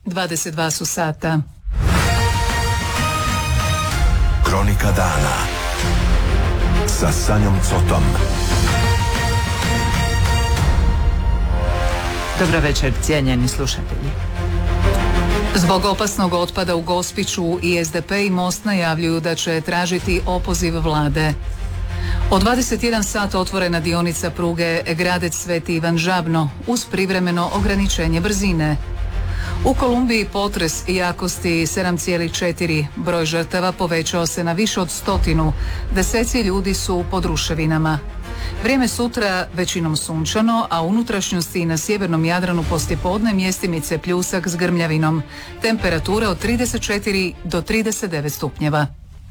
22 su sata. Kronika dana sa Sanjom Cotom. Dobro večer, cijenjeni slušatelji. Zbog opasnog otpada u Gospiću i SDP i Most najavljuju da će tražiti opoziv vlade. Od 21 sat otvorena dionica pruge Gradec-Sveti Ivan Žabno uz privremeno ograničenje brzine. U Kolumbiji potres jakosti 7,4, broj žrtava povećao se na više od 100, deseci ljudi su pod ruševinama. Vrijeme sutra većinom sunčano, a u unutrašnjosti i na sjevernom Jadranu poslijepodne mjestimice pljusak s grmljavinom. Temperatura od 34 do 39 stupnjeva.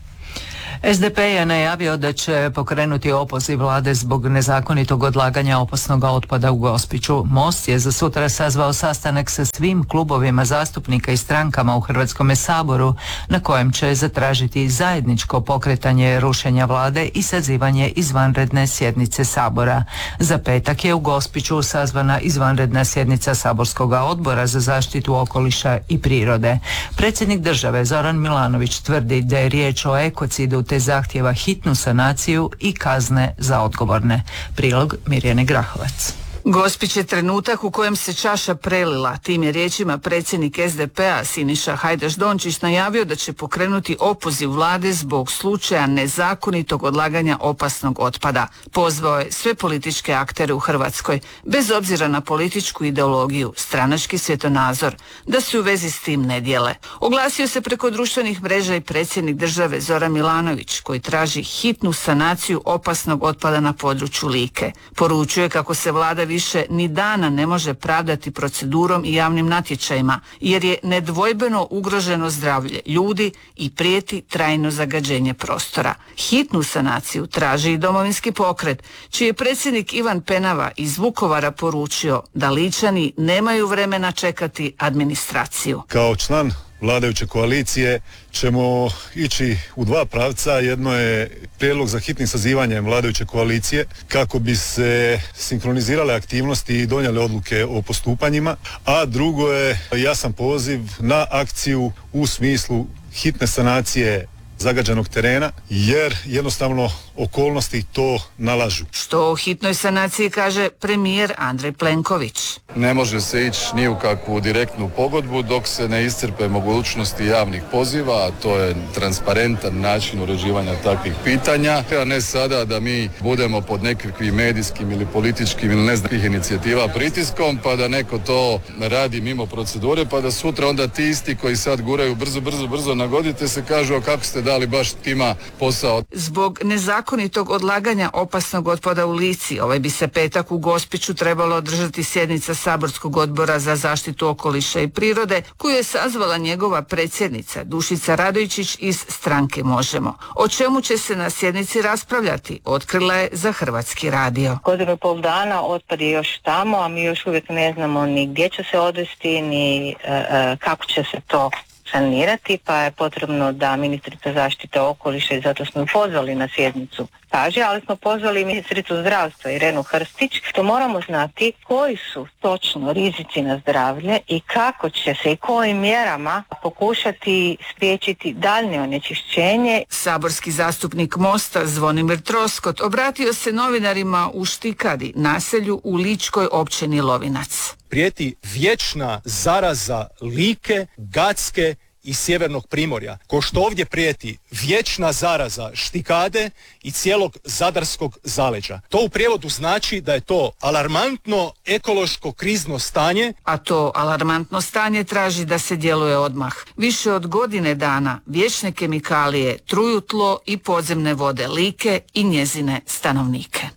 SDP je najavio da će pokrenuti opoziv vlade zbog nezakonitog odlaganja opasnog otpada u Gospiću. Most je za sutra sazvao sastanak sa svim klubovima zastupnika i strankama u Hrvatskome saboru, na kojem će zatražiti zajedničko pokretanje rušenja vlade i sazivanje izvanredne sjednice Sabora. Za petak je u Gospiću sazvana izvanredna sjednica Saborskog odbora za zaštitu okoliša i prirode. Predsjednik države Zoran Milanović tvrdi da je riječ o ekocidu te zahtjeva hitnu sanaciju i kazne za odgovorne. Prilog Mirjane Grahovac. Gospić je trenutak u kojem se čaša prelila. Tim je riječima predsjednik SDP-a Siniša Hajdaš-Dončić najavio da će pokrenuti opoziv vlade zbog slučaja nezakonitog odlaganja opasnog otpada. Pozvao je sve političke aktere u Hrvatskoj, bez obzira na političku ideologiju, stranački svjetonazor, da se u vezi s tim ne dijele. Oglasio se preko društvenih mreža i predsjednik države Zoran Milanović, koji traži hitnu sanaciju opasnog otpada na području Like. Poručuje kako se vlada više ni dana ne može pravdati procedurom i javnim natječajima, jer je nedvojbeno ugroženo zdravlje ljudi i prijeti trajno zagađenje prostora. Hitnu sanaciju traži i Domovinski pokret, čiji je predsjednik Ivan Penava iz Vukovara poručio da Ličani nemaju vremena čekati administraciju. Kao član vladajuće koalicije ćemo ići u dva pravca. Jedno je prijedlog za hitnim sazivanjem vladajuće koalicije kako bi se sinkronizirale aktivnosti i donijele odluke o postupanjima, a drugo je jasan poziv na akciju u smislu hitne sanacije zagađenog terena, jer jednostavno okolnosti to nalažu. Što o hitnoj sanaciji kaže premijer Andrej Plenković. Ne može se ići ni u kakvu direktnu pogodbu dok se ne iscrpe mogućnosti javnih poziva, a to je transparentan način uređivanja takvih pitanja. A ne sada da mi budemo pod nekakvim medijskim ili političkim ili ne znam inicijativa pritiskom, pa da neko to radi mimo procedure, pa da sutra onda ti isti koji sad guraju brzo nagodite se kažu, a kako ste dali baš tima posao. Zbog nezakonitog odlaganja opasnog otpada u Lici, ovaj bi se petak u Gospiću trebalo održati sjednica Saborskog odbora za zaštitu okoliša i prirode, koju je sazvala njegova predsjednica Dušica Radojčić iz stranke Možemo. O čemu će se na sjednici raspravljati, otkrila je za Hrvatski radio. Godinu i pol dana otpad je još tamo, a mi još uvijek ne znamo ni gdje će se odvesti, ni kako će se to sanirati, pa je potrebno da ministrica zaštite okoliša, i zato smo ju pozvali na sjednicu, kaže, ali smo pozvali ministricu zdravstva Irenu Hrstić, što moramo znati koji su točno rizici na zdravlje i kako će se i kojim mjerama pokušati spriječiti daljnje onečišćenje. Saborski zastupnik Mosta Zvonimir Troskot obratio se novinarima u Štikadi, naselju u ličkoj općini Lovinac. Prijeti vječna zaraza Like, Gacke i sjevernog Primorja, ko što ovdje prijeti vječna zaraza Štikade i cijelog zadarskog zaleđa. To u prijevodu znači da je to alarmantno ekološko krizno stanje. A to alarmantno stanje traži da se djeluje odmah. Više od godine dana vječne kemikalije truju tlo i podzemne vode Like i njezine stanovnike.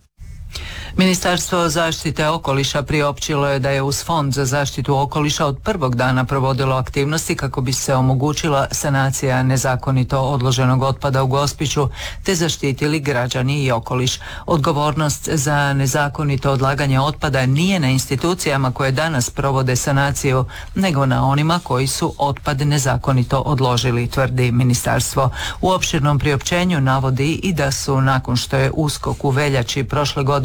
Ministarstvo zaštite okoliša priopćilo je da je uz Fond za zaštitu okoliša od prvog dana provodilo aktivnosti kako bi se omogućila sanacija nezakonito odloženog otpada u Gospiću te zaštitili građani i okoliš. Odgovornost za nezakonito odlaganje otpada nije na institucijama koje danas provode sanaciju, nego na onima koji su otpad nezakonito odložili, tvrdi ministarstvo. U opširnom priopćenju navodi i da su nakon što je USKOK u veljači prošle godine obavijestio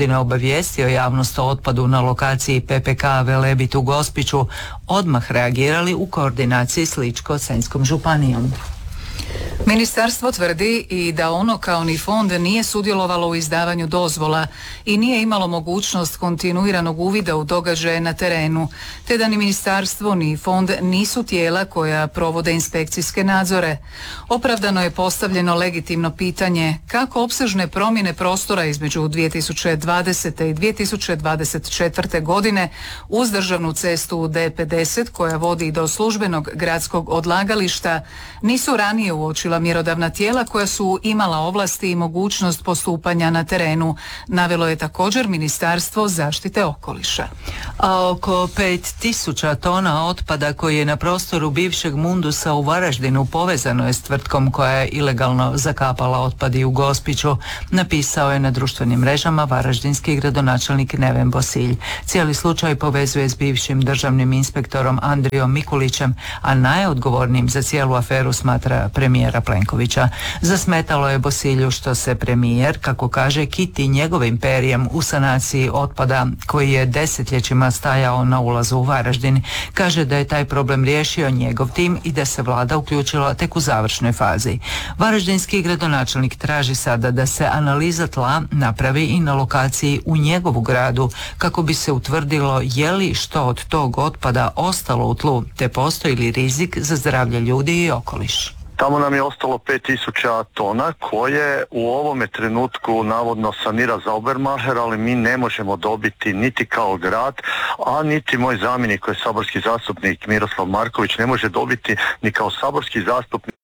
obavijestio javnost o otpadu na lokaciji PPK Velebit u Gospiću, odmah reagirali u koordinaciji s Ličko-senjskom županijom. Ministarstvo tvrdi i da ono kao ni fond nije sudjelovalo u izdavanju dozvola i nije imalo mogućnost kontinuiranog uvida u događaje na terenu, te da ni ministarstvo ni fond nisu tijela koja provode inspekcijske nadzore. Opravdano je postavljeno legitimno pitanje kako opsežne promjene prostora između 2020. i 2024. godine uz državnu cestu D50 koja vodi do službenog gradskog odlagališta nisu ranije uočila mjerodavna tijela koja su imala ovlasti i mogućnost postupanja na terenu, navelo je također Ministarstvo zaštite okoliša. A oko 5000 tona otpada koji je na prostoru bivšeg Mundusa u Varaždinu povezano je s tvrtkom koja je ilegalno zakapala otpad i u Gospiću, napisao je na društvenim mrežama varaždinski gradonačelnik Neven Bosilj. Cijeli slučaj povezuje s bivšim državnim inspektorom Andrijom Mikulićem, a najodgovornijim za cijelu aferu smatra premijera Plenkovića. Zasmetalo je Bosilju što se premijer, kako kaže, kiti njegovim perijem u sanaciji otpada koji je desetljećima stajao na ulazu u Varaždin. Kaže da je taj problem riješio njegov tim i da se vlada uključila tek u završnoj fazi. Varaždinski gradonačelnik traži sada da se analiza tla napravi i na lokaciji u njegovu gradu kako bi se utvrdilo je li što od tog otpada ostalo u tlu, te postoji li rizik za zdravlje ljudi i okoliš. Tamo nam je ostalo 5000 tona koje u ovome trenutku navodno sanira Zaubermacher, ali mi ne možemo dobiti niti kao grad, a niti moj zamjenik koji je saborski zastupnik Miroslav Marković ne može dobiti ni kao saborski zastupnik